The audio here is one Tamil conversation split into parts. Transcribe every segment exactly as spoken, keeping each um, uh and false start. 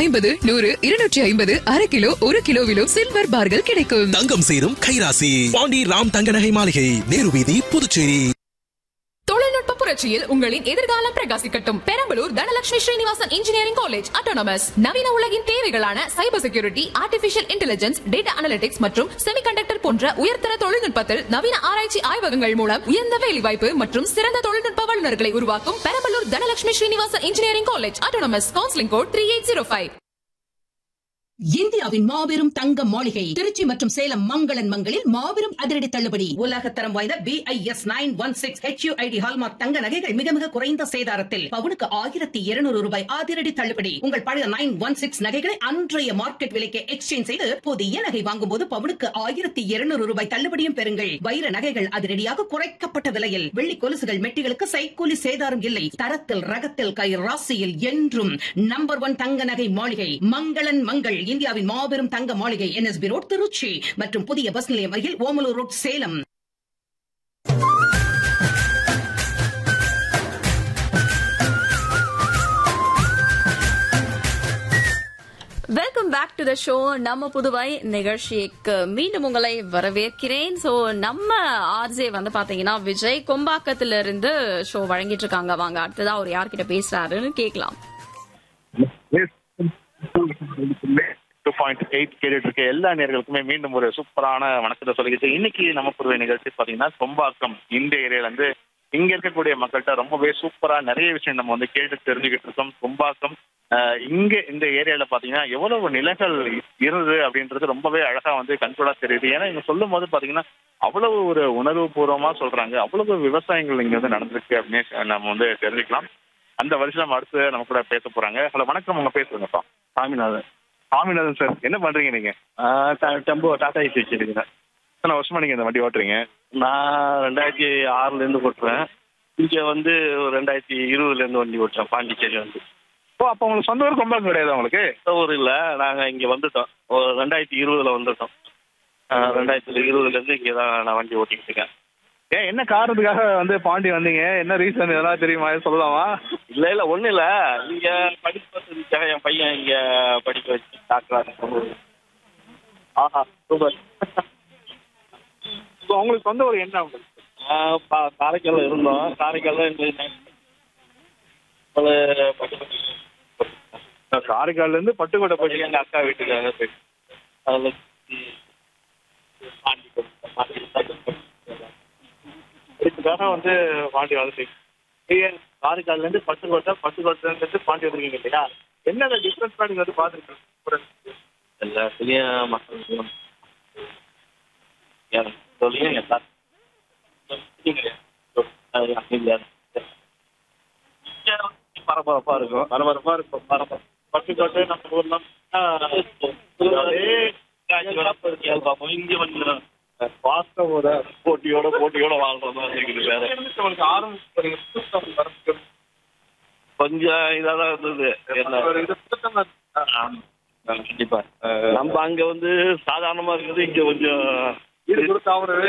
ஐம்பது நூறு இருநூற்றி ஐம்பது அரை கிலோ ஒரு கிலோவிலும் சில்வர் பார்கள் கிடைக்கும். தங்கம் சேரும் கைராசி பாண்டி ராம் தங்க நகை மாளிகை, நேரு வீதி, புதுச்சேரி. தொழில்நுட்ப புரட்சியில் உங்களின் எதிர்காலம் பிரகாசிக்கட்டும். Perambalur Dhanalakshmi Srinivasan engineering college autonomous நவீன உலகின் தேவைகளான cyber security, artificial intelligence, data analytics மற்றும் செமிகண்டக்டர் போன்ற உயர்தர தொழில்நுட்பத்தில் நவீன ஆராய்ச்சி ஆய்வகங்கள் மூலம் உயர்ந்த வேலைவாய்ப்பு மற்றும் சிறந்த தொழில்நுட்ப வல்லுநர்களை உருவாக்கும் Perambalur Dhanalakshmi Srinivasan engineering college autonomous. Counselling code three eight zero five. இந்தியாவின் மாபெரும் தங்க மாளிகை திருச்சி மற்றும் சேலம் மங்களன் மங்களில் மாபெரும் அதிரடி தள்ளுபடி. உலகத்தரம் வாய்ந்த B I S nine one six H you I D hallmark தங்க நகைகள் மிக மிக குறைந்த சேதாரத்தில் பவுனுக்கு ஆயிரத்தி இருநூறு ரூபாய் அதிரடி தள்ளுபடி. உங்கள் பழைய நைன் ஒன் சிக்ஸ் நகைகளை அன்றைய மார்க்கெட் விலைக்கு எக்ஸ்சேஞ்ச் செய்து புதிய நகை வாங்கும் போது பவுனுக்கு ஆயிரத்தி இருநூறு ரூபாய் தள்ளுபடியும் பெறுங்கள். வைர நகைகள் அதிரடியாக குறைக்கப்பட்ட விலையில், வெள்ளி கொலுசுகள் மெட்டிகளுக்கு சைக்கூலி சேதாரம் இல்லை. தரத்தில் ரகத்தில் கை ராசியில் என்றும் நம்பர் ஒன் தங்க நகை மாளிகை மங்களன் மங்கள். இந்தியாவின் மாபெரும் தங்க மாளிகை N S B road Trichy மற்றும் புதிய பஸ் நிலையம் அருகில் Omalur road Salem. Welcome back to the show. நம்ம புதுவை நிகழ்ச்சிக்கு மீண்டும் உங்களை வரவேற்கிறேன். சோ நம்ம ஆர்ஜே வந்து பாத்தீங்கன்னா விஜய் கொம்பாக்கத்துல இருந்து ஷோ வழங்கிட்டு இருக்காங்க. வாங்க அடுத்ததா அவர் யார்கிட்ட பேசுறாருன்னு கேட்கலாம். கேட்டுட்டு இருக்க எல்லா நேர்களுக்குமே மீண்டும் ஒரு சூப்பரான வணக்கத்தை சொல்லிக்கிட்டு, இன்னைக்கு நம்ம புதுவை நிகழ்ச்சி பாத்தீங்கன்னா கொம்பாக்கம் இந்த ஏரியால இருந்து இங்க இருக்கக்கூடிய மக்கள்கிட்ட ரொம்பவே சூப்பரா நிறைய விஷயம் நம்ம வந்து கேட்டு தெரிஞ்சுக்கிட்டு இருக்கோம். கொம்பாக்கம் இங்க இந்த ஏரியால பாத்தீங்கன்னா எவ்வளவு நிலங்கள் இருந்தது அப்படின்றது ரொம்பவே அழகா வந்து கண்கூடா தெரியுது. ஏன்னா இங்க சொல்லும் போது பாத்தீங்கன்னா அவ்வளவு ஒரு உணர்வு பூர்வமா சொல்றாங்க, அவ்வளவு விவசாயங்கள் இங்க வந்து நடந்திருக்கு அப்படின்னு நம்ம வந்து தெரிஞ்சுக்கலாம். அந்த வருஷம் நம்ம அடுத்து நம்ம கூட பேச போறாங்க. ஹலோ வணக்கம், உங்க பேசுறேங்கப்பா. சாமிநாதன். சாமிநாதன் சார், என்ன பண்றீங்க நீங்க? டெம்போ டாடா ஏசி வச்சிருக்கேன். எத்தனை வருஷமா நீங்க இந்த வண்டி ஓட்டுறீங்க? நான் ரெண்டாயிரத்தி ஆறுல இருந்து ஓட்டுறேன். இங்க வந்து ரெண்டாயிரத்தி இருபதுல இருந்து வண்டி ஓட்டுறேன் பாண்டிச்சேரி வந்து. ஓ, அப்ப உங்களுக்கு சொந்த ஊர் கொம்பாக்கம் கிடையாது உங்களுக்கு? சொந்த ஊர் இல்ல, நாங்க இங்க வந்துட்டோம். ஒரு ரெண்டாயிரத்தி இருபதுல வந்துட்டோம். ரெண்டாயிரத்தி இருபதுல இருந்து இங்கதான் நான் வண்டி ஓட்டிட்டு இருக்கேன். ஏன், என்ன காரணத்துக்காக வந்து பாண்டி வந்தீங்க? என்ன ரீசன் இதெல்லாம் தெரியுமா, சொல்லலாமா? இல்ல இல்ல ஒண்ணு இல்ல, இங்க படிப்பதற்காக என் பையன் இங்க படிக்க வச்சு டாக்டரா. ஆஹா, சூப்பர். உங்களுக்கு சொந்த ஒரு என்ன? காரைக்கால இருந்தோம். காரைக்கால காரைக்கால்ல இருந்து பட்டுக்கோட்டை போய் எங்க அக்கா வீட்டுக்காக போயிட்டு அதுல இதுக்காக வந்து பாண்டி வந்து காரைக்கால்ல இருந்து பட்டுக்கோட்டை, பட்டுக்கோட்டை இருந்து பாண்டி வந்துருக்கீங்க இல்லையா? என்னென்ன டிஃபரன்ஸ் நீங்க வந்து பாத்துருக்கீங்க? எல்லாத்துலயும் மக்கள் சொல்லியும் எல்லாரும் பரபரப்பா இருக்கும். பரபரப்பா இருக்கும். பரபரப்பா பட்டுக்கோட்டை நம்ம ஊர்ல இங்க வந்து வாஸ்தவோட போட்டியோட போட்டியோட வாழ்ற மாதிரி இருக்குது. வேற உங்களுக்கு ஆரம்பிச்சு கொஞ்சம் இதாதான் இருந்தது. கண்டிப்பா நம்ம அங்க வந்து சாதாரணமா இருக்குது, இங்க கொஞ்சம் இது கொடுத்தாவது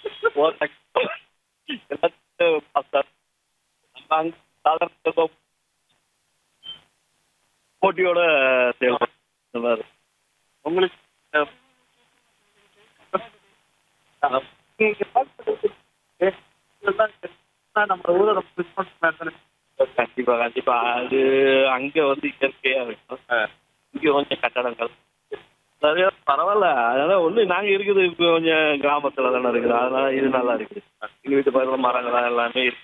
போட்டியோட செயல்படுறாரு. உங்களுக்கு நம்ம ஊரோட கண்டிப்பா கண்டிப்பா அது அங்க வந்து இயற்கையா இருக்கும். இங்க கொஞ்சம் கட்டடங்கள் நிறைய பரவாயில்ல. அதனால ஒண்ணு நாங்க இருக்குது இப்போ கொஞ்சம் கிராமத்துல தானே இருக்குது, அதனால இது நல்லா இருக்குது. எங்க வீட்டு பக்கத்துல மரங்கள் எல்லாமே இருக்கு.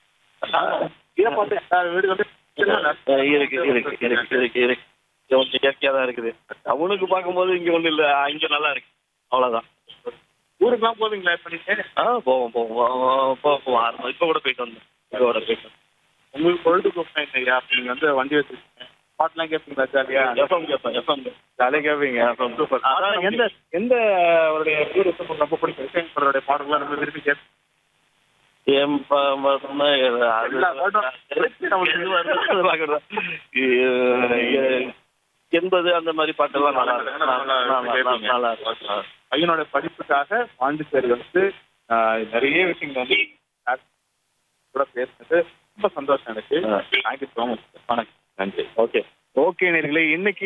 வீடு வந்து இருக்கு இருக்கு இருக்கு இருக்கு இருக்கு கொஞ்சம் இயற்கையா தான் இருக்குது. அவனுக்கு பார்க்கும்போது இங்க ஒண்ணு இல்ல, இங்க நல்லா இருக்கு, அவ்வளவுதான். ஊருக்குலாம் போவீங்களா? இப்ப நீங்க? ஆ போவோம் போவோம் போவோம் ஆறு இப்ப கூட போயிட்டு வந்தோம். இதோட போயிட்டு உங்களுக்கு பொழுதுபோக்கு இல்லையா? நீங்க வந்து வண்டி வச்சிருக்கீங்க, பாட்டுலாம் கேட்பீங்களா? ஜாலியா எஃப்எம் கேட்பேன். எஃப்எம் ஜாலியா கேட்பீங்க. சூப்பர். அதான் எந்த எந்த அவருடைய வீடு உங்களுக்கு ரொம்ப பிடிக்கும்? இசையமைப்பாளருடைய பாடல்கள்லாம் ரொம்ப விரும்பி கேட்பேன். எண்பது அந்த மாதிரி பாட்டெல்லாம் நல்லா இருக்கும். நல்லா இருக்கும். பையனோட படிப்புக்காக பாண்டிச்சேரி வந்து நிறைய விஷயங்கள் வந்து கூட பேசுனது ரொம்ப சந்தோஷம் எனக்கு. Thank you so much. வணக்கம். நன்றி. ஓகே ஓகே நேர்களே, இன்னைக்கு